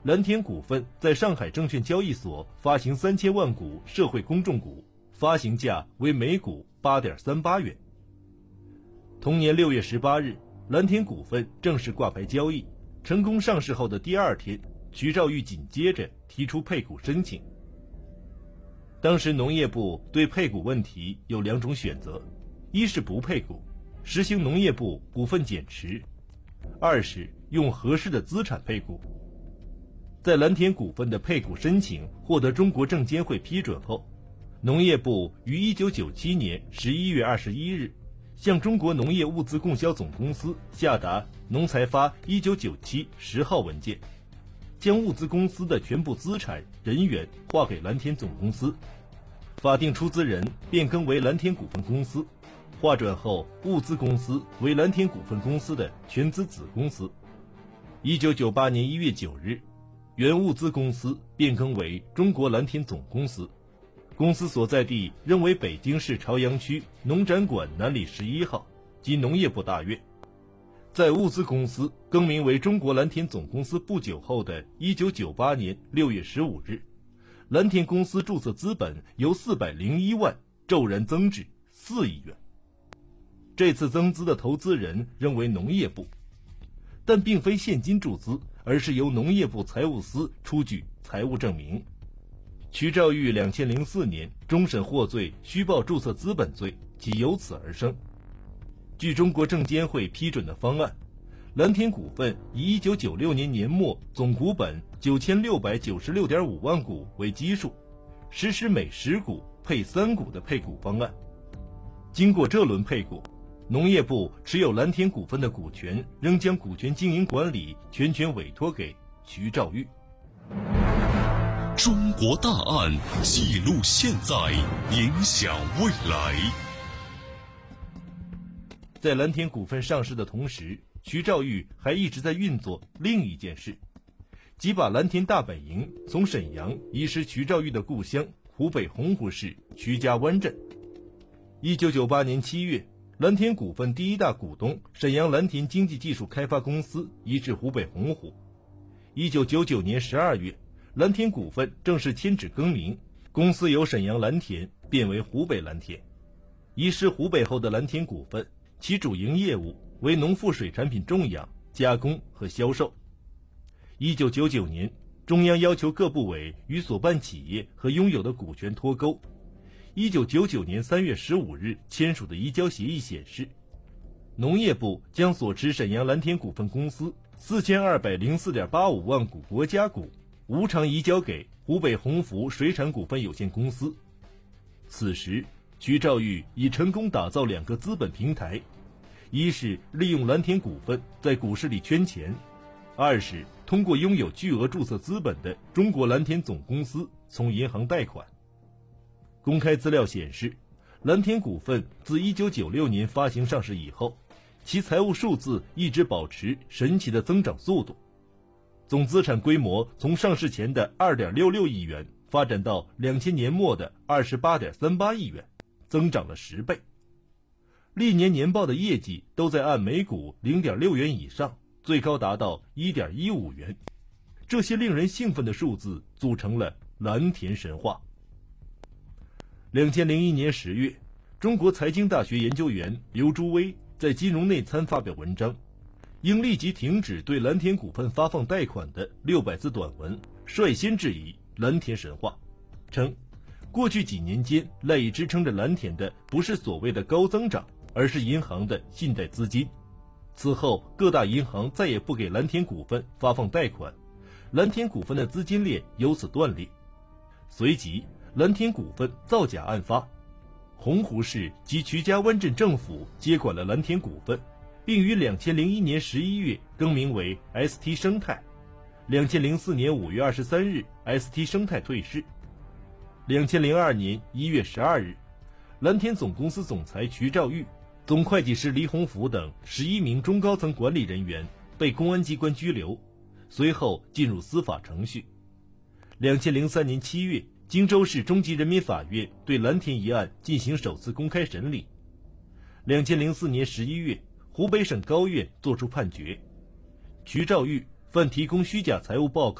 蓝田股份在上海证券交易所发行3000万股社会公众股，发行价为每股8.38元。同年6月18日，蓝田股份正式挂牌交易，成功上市后的第二天，徐兆玉紧接着提出配股申请。当时农业部对配股问题有2种选择，一是不配股，实行农业部股份减持；二是用合适的资产配股。在蓝田股份的配股申请获得中国证监会批准后，农业部于1997年11月21日向中国农业物资供销总公司下达农财发1997 10号文件，将物资公司的全部资产人员划给蓝田总公司，法定出资人变更为蓝田股份公司，划转后物资公司为蓝田股份公司的全资子公司。1998年1月9日，原物资公司变更为中国蓝田总公司，公司所在地仍为北京市朝阳区农展馆南里11号及农业部大院。在物资公司更名为中国蓝田总公司不久后的1998年6月15日，蓝田公司注册资本由401万骤然增至4亿元。这次增资的投资人仍为农业部，但并非现金注资，而是由农业部财务司出具财务证明。徐兆玉2004年终审获罪虚报注册资本罪，即由此而生。据中国证监会批准的方案，蓝田股份以1996年年末总股本9696.5万股为基数，实施每10股配3股的配股方案。经过这轮配股，农业部持有蓝田股份的股权仍将股权经营管理全权委托给徐兆玉。 中国大案记录现在，影响未来。 在蓝田股份上市的同时，徐兆玉还一直在运作另一件事，即把蓝田大本营从沈阳移师徐兆玉的故乡湖北洪湖市徐家湾镇。1998年7月，蓝田股份第一大股东沈阳蓝田经济技术开发公司移至湖北洪湖。1999年12月，蓝田股份正式迁址更名，公司由沈阳蓝田变为湖北蓝田。移师湖北后的蓝田股份，其主营业务为农副水产品种养、加工和销售。1999年，中央要求各部委与所办企业和拥有的股权脱钩。1999年3月15日签署的移交协议显示，农业部将所持沈阳蓝田股份公司4204.85万股国家股无偿移交给湖北鸿福水产股份有限公司。此时，徐兆玉已成功打造2个资本平台，一是利用蓝田股份在股市里圈钱，二是通过拥有巨额注册资本的中国蓝田总公司从银行贷款。公开资料显示，蓝田股份自1996年发行上市以后，其财务数字一直保持神奇的增长速度。总资产规模从上市前的 2.66 亿元发展到2000年末的 28.38 亿元，增长了10倍。历年年报的业绩都在按每股 0.6 元以上，最高达到 1.15 元。这些令人兴奋的数字组成了蓝田神话。2001年10月，中国财经大学研究员刘朱威在《金融内参》发表文章，应立即停止对蓝田股份发放贷款的600字短文，率先质疑蓝田神话，称过去几年间赖以支撑着蓝田的不是所谓的高增长，而是银行的信贷资金。此后各大银行再也不给蓝田股份发放贷款，蓝田股份的资金链由此断裂。随即蓝田股份造假案发，洪湖市及徐家湾镇政府接管了蓝田股份，并于2001年11月更名为 ST 生态。2004年5月23日 ST 生态退市。2002年1月12日，蓝田总公司总裁徐兆玉、总会计师黎洪福等11名中高层管理人员被公安机关拘留，随后进入司法程序。2003年7月，荆州市中级人民法院对蓝田一案进行首次公开审理。2004年11月，湖北省高院作出判决，徐兆玉犯提供虚假财务报告